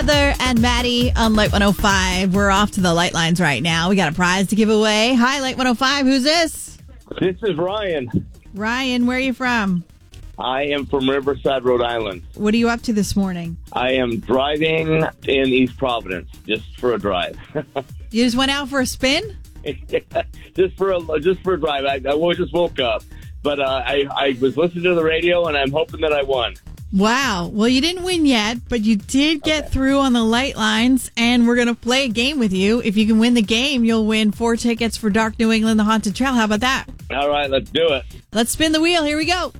Heather and Maddie on Light 105. We're off to the light lines right now. We got a prize to give away. Hi, Light 105. Who's this? This is Ryan. Ryan, where are you from? I am from Riverside, Rhode Island. What are you up to this morning? I am driving in East Providence just for a drive. You just went out for a spin? just for a drive. I just woke up, but I was listening to the radio, and I'm hoping that I won. Wow. Well, you didn't win yet, but you did get through on the light lines, and we're going to play a game with you. If you can win the game, you'll win 4 tickets for Dark New England, the Haunted Trail. How about that? All right, let's do it. Let's spin the wheel. Here we go.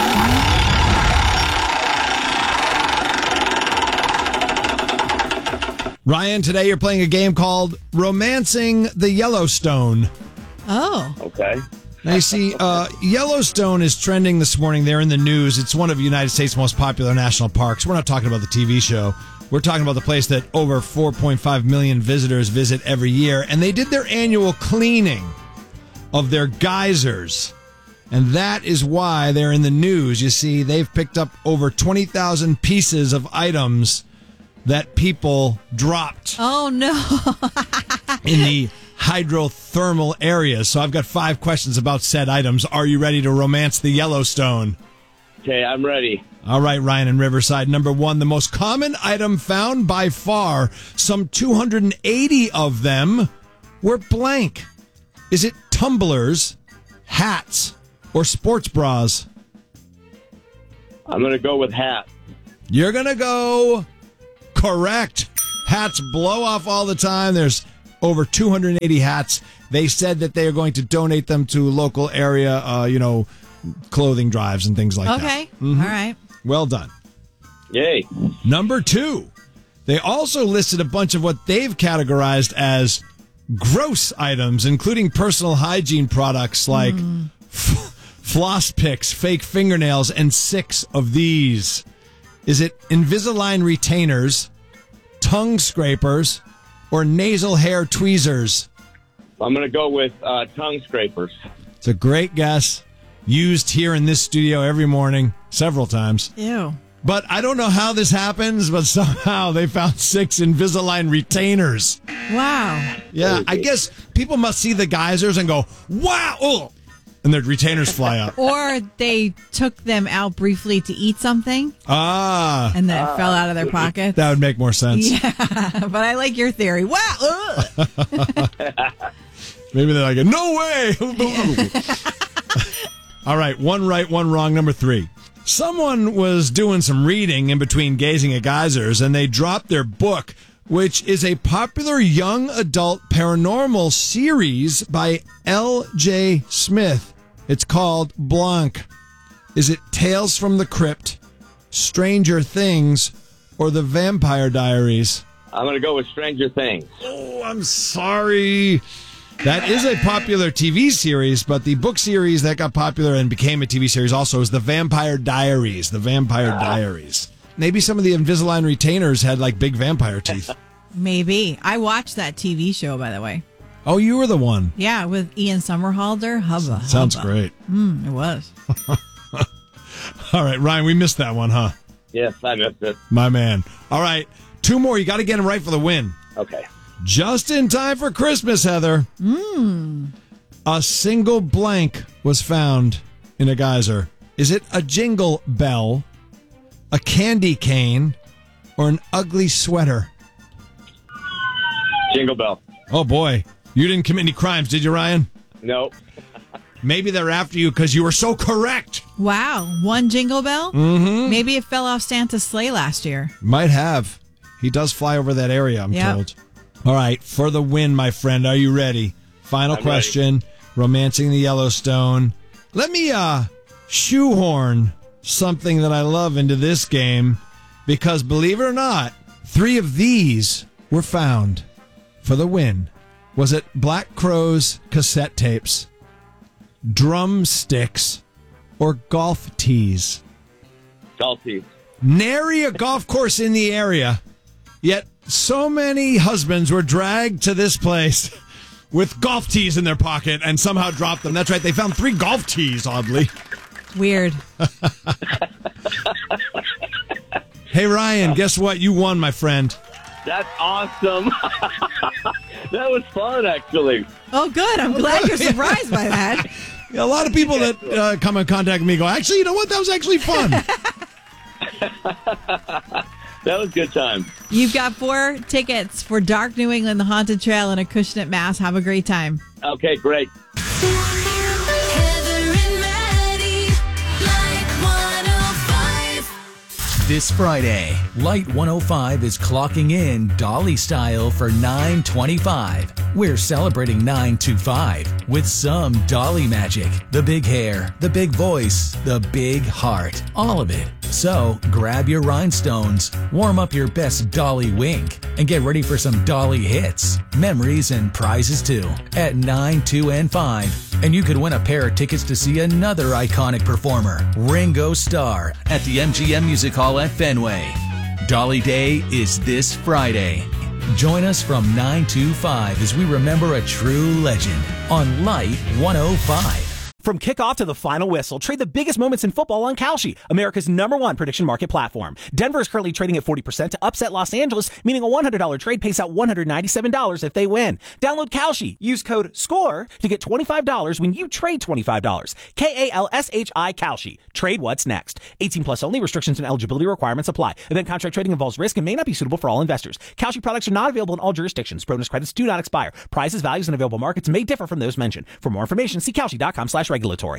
Ryan, today you're playing a game called Romancing the Yellowstone. Oh. Okay. Now, you see, Yellowstone is trending this morning. They're in the news. It's one of the United States' most popular national parks. We're not talking about the TV show. We're talking about the place that over 4.5 million visitors visit every year. And they did their annual cleaning of their geysers. And that is why they're in the news. You see, they've picked up over 20,000 pieces of items that people dropped. Oh, no. In the hydrothermal areas. So I've got 5 questions about said items. Are you ready to romance the Yellowstone? Okay, I'm ready. All right, Ryan in Riverside. Number 1, the most common item found by far, some 280 of them, were blank. Is it tumblers, hats, or sports bras? I'm going to go with hat. You're going to go correct. Hats blow off all the time. There's over 280 hats. They said that they are going to donate them to local area, clothing drives and things like that. Okay. Mm-hmm. All right. Well done. Yay. Number 2, they also listed a bunch of what they've categorized as gross items, including personal hygiene products like floss picks, fake fingernails, and 6 of these. Is it Invisalign retainers, tongue scrapers, or nasal hair tweezers? I'm going to go with tongue scrapers. It's a great guess. Used here in this studio every morning, several times. Ew. But I don't know how this happens, but somehow they found 6 Invisalign retainers. Wow. Yeah, I guess people must see the geysers and go, wow, oh, and their retainers fly up. Or they took them out briefly to eat something. Ah. And then it fell out of their pockets. That would make more sense. Yeah, but I like your theory. Wow. Maybe they're like, no way. All right, 1 right, 1 wrong. Number 3. Someone was doing some reading in between gazing at geysers, and they dropped their book, which is a popular young adult paranormal series by L.J. Smith. It's called Blanc. Is it Tales from the Crypt, Stranger Things, or The Vampire Diaries? I'm going to go with Stranger Things. Oh, I'm sorry. That is a popular TV series, but the book series that got popular and became a TV series also is The Vampire Diaries. The Vampire Diaries. Maybe some of the Invisalign retainers had like big vampire teeth. Maybe. I watched that TV show, by the way. Oh, you were the one. Yeah, with Ian Somerhalder. Hubba. Sounds hubba. great. It was. All right, Ryan, we missed that one, huh? Yes, I missed it. My man. All right, 2 more. You got to get them right for the win. Okay. Just in time for Christmas, Heather. A single blank was found in a geyser. Is it a jingle bell, a candy cane, or an ugly sweater? Jingle bell. Oh, boy. You didn't commit any crimes, did you, Ryan? No. Maybe they're after you because you were so correct. Wow. 1 jingle bell? Mm-hmm. Maybe it fell off Santa's sleigh last year. Might have. He does fly over that area, I'm told. All right, for the win, my friend. Are you ready? Final question. Ready. Romancing the Yellowstone. Let me shoehorn something that I love into this game because, believe it or not, 3 of these were found for the win. Was it Black Crowes cassette tapes, drumsticks, or golf tees? Golf tees. Nary a golf course in the area, yet so many husbands were dragged to this place with golf tees in their pocket and somehow dropped them. That's right, they found 3 golf tees, oddly. Weird. Hey, Ryan, guess what? You won, my friend. That's awesome. That was fun, actually. Oh, good. I'm glad you're surprised by that. Yeah, a lot of people that come in contact with me go, actually, you know what? That was actually fun. That was a good time. You've got 4 tickets for Dark New England, the Haunted Trail in Acushnet, Mass. Have a great time. Okay, great. This Friday, Light 105 is clocking in Dolly style for 925. We're celebrating 925 with some Dolly magic. The big hair, the big voice, the big heart, all of it. So grab your rhinestones, warm up your best Dolly wink, and get ready for some Dolly hits, memories, and prizes too at 9, 2, and 5. And you could win a pair of tickets to see another iconic performer, Ringo Starr, at the MGM Music Hall at Fenway. Dolly Day is this Friday. Join us from 9 to 5 as we remember a true legend on Light 105. From kickoff to the final whistle, trade the biggest moments in football on Kalshi, America's #1 prediction market platform. Denver is currently trading at 40% to upset Los Angeles, meaning a $100 trade pays out $197 if they win. Download Kalshi. Use code SCORE to get $25 when you trade $25. KALSHI Kalshi. Trade what's next. 18 plus only. Restrictions and eligibility requirements apply. Event contract trading involves risk and may not be suitable for all investors. Kalshi products are not available in all jurisdictions. Bonus credits do not expire. Prices, values, and available markets may differ from those mentioned. For more information, see Kalshi.com/regulatory.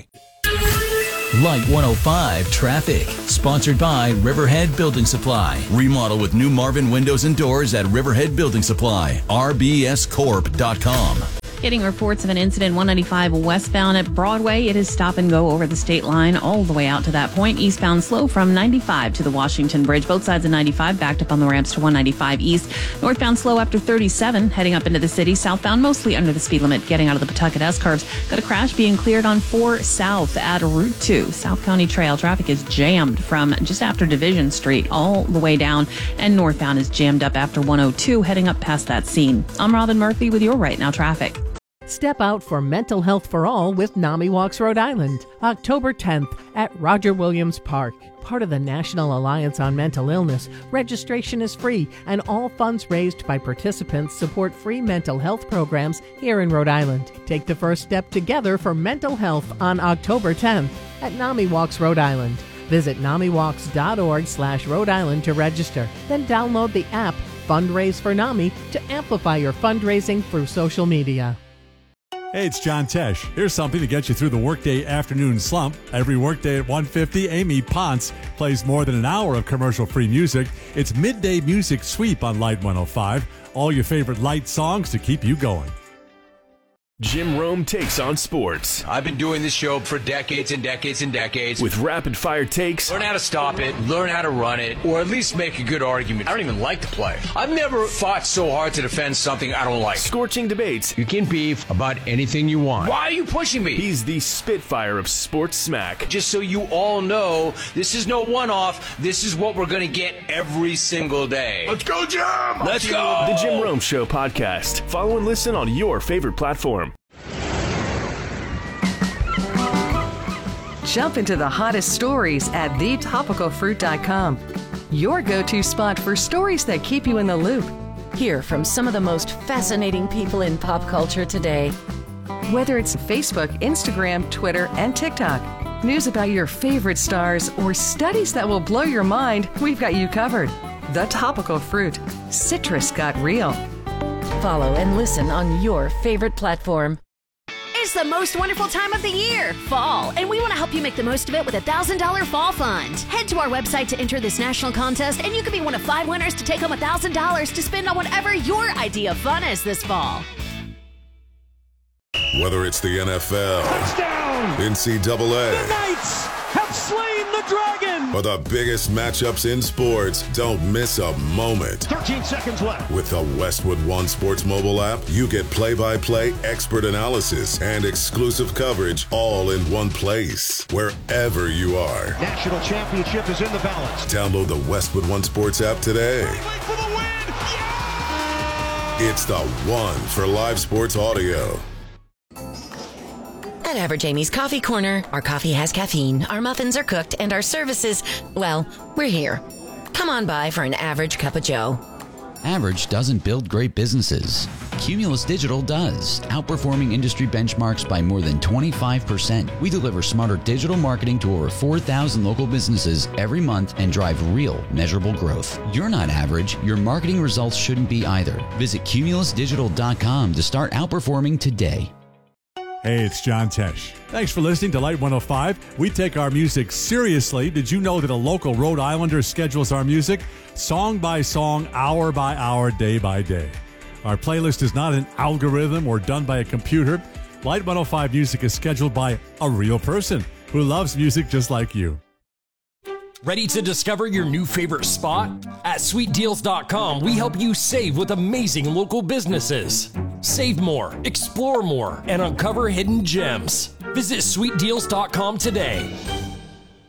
Light 105 Traffic, sponsored by Riverhead Building Supply. Remodel with new Marvin windows and doors at Riverhead Building Supply. rbscorp.com. Getting reports of an incident 195 westbound at Broadway. It is stop and go over the state line all the way out to that point. Eastbound slow from 95 to the Washington Bridge. Both sides of 95 backed up on the ramps to 195 east. Northbound slow after 37 heading up into the city. Southbound mostly under the speed limit getting out of the Pawtucket S-curves. Got a crash being cleared on 4 South at Route 2. South County Trail traffic is jammed from just after Division Street all the way down, and northbound is jammed up after 102 heading up past that scene. I'm Robin Murphy with your Right Now traffic. Step out for mental health for all with NAMI Walks Rhode Island, October 10th at Roger Williams Park. Part of the National Alliance on Mental Illness, registration is free and all funds raised by participants support free mental health programs here in Rhode Island. Take the first step together for mental health on October 10th at NAMI Walks Rhode Island. Visit NAMIWalks.org/Rhode Island to register. Then download the app Fundraise for NAMI to amplify your fundraising through social media. Hey, it's John Tesh. Here's something to get you through the workday afternoon slump. Every workday at 1:50, Amy Ponce plays more than an hour of commercial-free music. It's Midday Music Sweep on Light 105. All your favorite Light songs to keep you going. Jim Rome takes on sports. I've been doing this show for decades and decades and decades. With rapid-fire takes. Learn how to stop it, learn how to run it, or at least make a good argument. I don't even like to play. I've never fought so hard to defend something I don't like. Scorching debates. You can beef about anything you want. Why are you pushing me? He's the Spitfire of sports smack. Just so you all know, this is no one-off. This is what we're going to get every single day. Let's go, Jim! Let's go! The Jim Rome Show podcast. Follow and listen on your favorite platform. Jump into the hottest stories at thetopicalfruit.com. Your go-to spot for stories that keep you in the loop. Hear from some of the most fascinating people in pop culture today. Whether it's Facebook, Instagram, Twitter, and TikTok, news about your favorite stars, or studies that will blow your mind, we've got you covered. The Topical Fruit. Citrus got real. Follow and listen on your favorite platform. It's the most wonderful time of the year, fall, and we want to help you make the most of it with a $1,000 fall fund. Head to our website to enter this national contest, and you could be one of 5 winners to take home $1,000 to spend on whatever your idea of fun is this fall. Whether it's the NFL, touchdown, NCAA, the Knights have slain the dragon, or the biggest matchups in sports, don't miss a moment. 13 seconds left. With the Westwood One Sports mobile app, you get play-by-play expert analysis and exclusive coverage all in one place, wherever you are. National championship is in the balance. Download the Westwood One Sports app today. For the win! Yeah! It's the one for live sports audio. At Average Amy's Coffee Corner, our coffee has caffeine, our muffins are cooked, and our services, well, we're here. Come on by for an average cup of joe. Average doesn't build great businesses. Cumulus Digital does, outperforming industry benchmarks by more than 25%. We deliver smarter digital marketing to over 4,000 local businesses every month and drive real, measurable growth. You're not average. Your marketing results shouldn't be either. Visit cumulusdigital.com to start outperforming today. Hey, it's John Tesh. Thanks for listening to Light 105. We take our music seriously. Did you know that a local Rhode Islander schedules our music song by song, hour by hour, day by day? Our playlist is not an algorithm or done by a computer. Light 105 music is scheduled by a real person who loves music just like you. Ready to discover your new favorite spot? At sweetdeals.com, we help you save with amazing local businesses. Save more, explore more, and uncover hidden gems. Visit sweetdeals.com today.